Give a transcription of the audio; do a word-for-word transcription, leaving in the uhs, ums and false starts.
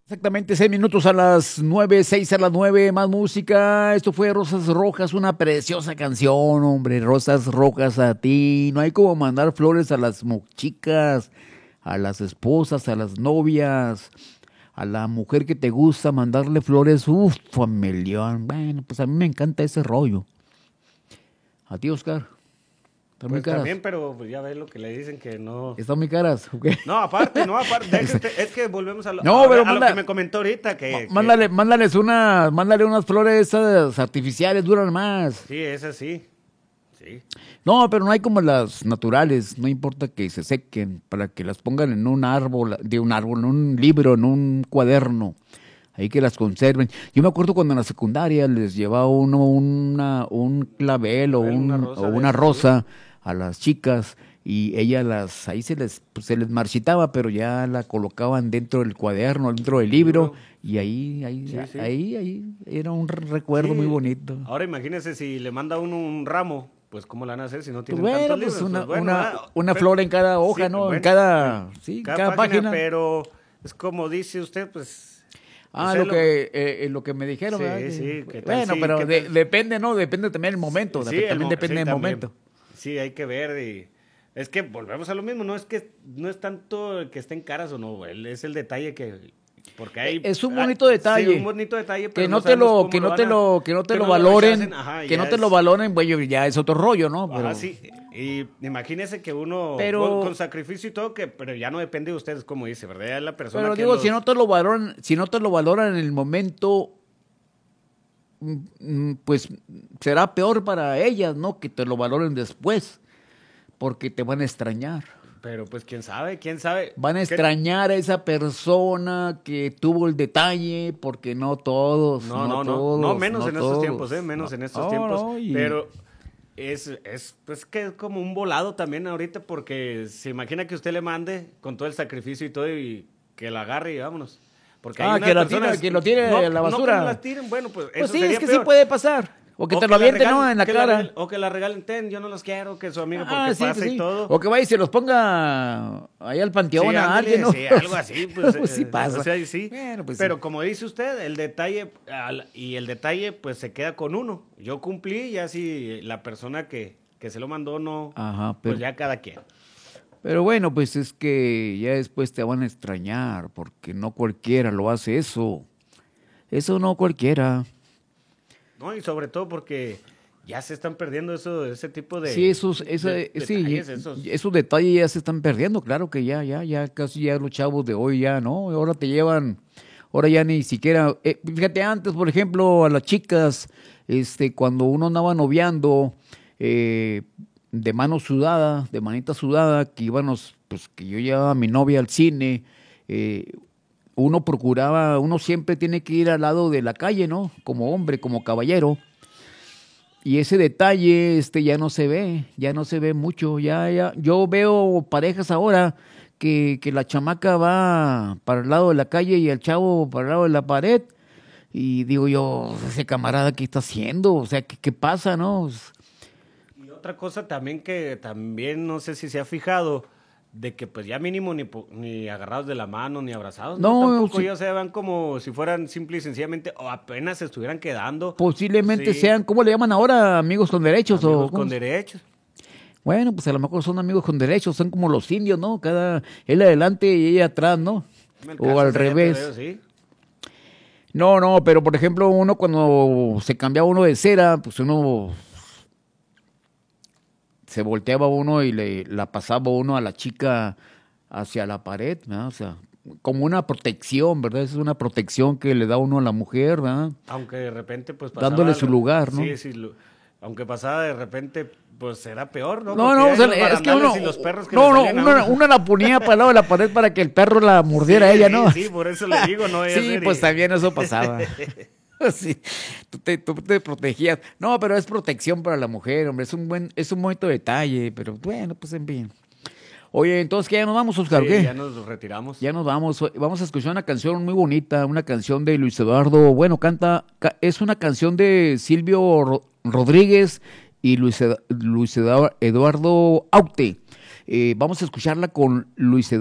Exactamente seis minutos a las nueve, seis a las nueve, más música. Esto fue Rosas Rojas, una preciosa canción, hombre. Rosas Rojas a ti. No hay como mandar flores a las mu- chicas, a las esposas, a las novias, a la mujer que te gusta, mandarle flores. Uf, familión. Bueno, pues a mí me encanta ese rollo. A ti, Oscar. Están muy Pues caras. también, pero pues ya ves lo que le dicen que no. Están muy caras. ¿Ok? No, aparte, no, aparte. deje usted- es que volvemos a lo, No, a, pero a manda- lo que me comentó ahorita. Que, que- Mándale, mándales una, mándale unas flores esas artificiales, duran más. Sí, es así. Sí. No, pero no hay como las naturales, no importa que se sequen, para que las pongan en un árbol, de un árbol, en un libro, en un cuaderno, ahí que las conserven. Yo me acuerdo cuando en la secundaria les llevaba uno una, un clavel o, Clavel, un- una rosa o de una esas, rosa a las chicas y ellas las, ahí se les, pues, se les marchitaba, pero ya la colocaban dentro del cuaderno, dentro del libro, y ahí, ahí, Sí, sí. ahí, ahí era un recuerdo Sí. muy bonito. Ahora imagínese si le manda uno un ramo, pues cómo le van a hacer si no Pues tienen bueno, tantos pues libros. una, Pues bueno, una, ¿verdad? una Pero- flor en cada hoja, sí, ¿no? en bueno, cada, en sí, cada cada página, página. pero es como dice usted, pues. Ah, pues, lo es que, eh, eh, lo que me dijeron, Sí, ¿verdad? sí, Que- ¿qué tal bueno, si- pero qué de- tal? depende, ¿no? Depende también del momento, Sí, también el mo- depende sí, del también. momento. Sí, hay que ver y es que volvemos a lo mismo, no es que no es tanto el que estén caras o no, el- es el detalle que porque hay Es un ah, bonito detalle. sí, un bonito detalle, pero Que no te sabemos lo, cómo que no van te a- lo, que no te que lo no valoren, rechacen, ajá, que ya no te es- lo valoren, bueno, ya es otro rollo, ¿no? Ajá, Pero, sí, y imagínese que uno Pero- con, con sacrificio y todo, que pero ya no depende de ustedes, como dice, ¿verdad? Ya es la persona pero que digo, los- si no te lo valoran, si no te lo valoran en el momento, mm, mm, pues será peor para ellas, ¿no? Que te lo valoren después, porque te van a extrañar. pero pues quién sabe, quién sabe. Van a ¿Qué- extrañar a esa persona que tuvo el detalle, porque no todos, No, no, no, no, todos, no, menos no en estos todos. tiempos, ¿eh? Menos No, en estos no, tiempos. no, y- Pero es, es, pues que es como un volado también ahorita porque se imagina que usted le mande con todo el sacrificio y todo y que la agarre y vámonos. Porque hay Ah, unas que la personas- tire- que lo tire a la No, basura. no que las tiren, bueno, pues, Pues eso sí, sería es que peor. sí puede pasar. O que O te lo la avienten, ¿no? regalen- En la que cara. regalen- o que la regalen, ten, yo no los quiero, que su amigo porque Ah, sí, pasa pues y sí. todo. O que vaya y se los ponga ahí al panteón Sí, a ándale, alguien, ¿no? sí, algo así, pues, Pues sí eh, pasa. o sea, sí. Bueno, pues Pero sí. como dice usted, el detalle, al- y el detalle, pues se queda con uno. Yo cumplí, ya si la persona que, que se lo mandó no, Ajá, pero, pues ya cada quien. pero bueno, pues es que ya después te van a extrañar, porque no cualquiera lo hace eso. Eso no cualquiera. ¿No? Y sobre todo porque ya se están perdiendo eso, ese tipo de. Sí, esos, esa- de- sí, detalles, esos. esos detalles ya se están perdiendo, claro que ya, ya, ya, casi ya los chavos de hoy ya, ¿no? Ahora te llevan, ahora ya ni siquiera, eh, fíjate antes, por ejemplo, a las chicas, este, cuando uno andaba noviando, eh, de mano sudada, de manita sudada, que íbamos, pues que yo llevaba a mi novia al cine, eh, uno procuraba, uno siempre tiene que ir al lado de la calle, ¿no? Como hombre, como caballero. Y ese detalle este ya no se ve, ya no se ve mucho. Ya, ya, yo veo parejas ahora que, que la chamaca va para el lado de la calle y el chavo para el lado de la pared. Y digo yo, ese camarada, ¿qué está haciendo? O sea, ¿qué, qué pasa, no? Y otra cosa también que también no sé si se ha fijado, de que pues ya mínimo ni, po- ni agarrados de la mano, ni abrazados. No, No, tampoco sí. ya se van como si fueran simple y sencillamente o apenas se estuvieran quedando. Posiblemente Sí. sean, ¿cómo le llaman ahora? Amigos con derechos. Amigos o cómo con se- derechos. Bueno, pues a lo mejor son amigos con derechos, son como los indios, ¿no? Cada, él adelante y ella atrás, ¿no? El O caso al sería, revés. pero, sí. No, no, pero por ejemplo, uno cuando se cambiaba uno de cera, pues uno se volteaba uno y le la pasaba uno a la chica hacia la pared, ¿verdad? O sea, como una protección, ¿verdad? Es una protección que le da uno a la mujer, ¿verdad? Aunque de repente pues pasaba Dándole al su re- lugar, ¿no? Sí, sí, lo- aunque pasaba de repente pues será peor, ¿no? No, Porque no, hay o sea, los es que barandales uno, y los perros que no, le no, salían a uno, uno. uno la ponía para el lado de la pared para que el perro la mordiera a Sí, ella, sí, ¿no? Sí, por eso le digo, no vaya a Sí, ser pues y- también eso pasaba. Sí, tú te, tú te protegías. No, pero es protección para la mujer, hombre. Es un buen, es un bonito detalle, pero bueno, pues en fin. Oye, entonces, ¿qué? ¿Ya nos vamos, Oscar, o Sí, qué? ya nos retiramos. Ya nos vamos. Vamos a escuchar una canción muy bonita, una canción de Luis Eduardo. Bueno, canta, ca- es una canción de Silvio Ro- Rodríguez y Luis, Ed- Luis Edu- Eduardo Aute. Eh, vamos a escucharla con Luis Eduardo.